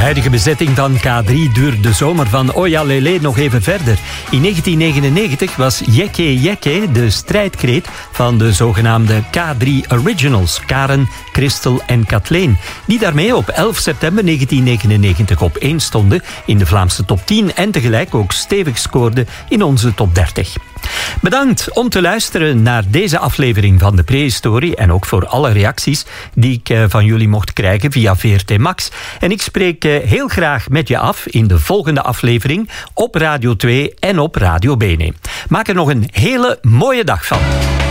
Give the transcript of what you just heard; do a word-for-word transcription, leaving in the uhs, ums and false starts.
huidige bezetting van K drie duurt de zomer van Oja Lele nog even verder. In negentien negenennegentig was Jekke Jekke de strijdkreet van de zogenaamde K drie Originals, Karen, Christel en Kathleen, die daarmee op elf september negentien negenennegentig op één stonden in de Vlaamse top tien en tegelijk ook stevig scoorden in onze top dertig. Bedankt om te luisteren naar deze aflevering van de Prehistorie en ook voor alle reacties die ik van jullie mocht krijgen via V R T Max. En ik spreek heel graag met je af in de volgende aflevering op Radio twee en op Radio Bene. Maak er nog een hele mooie dag van.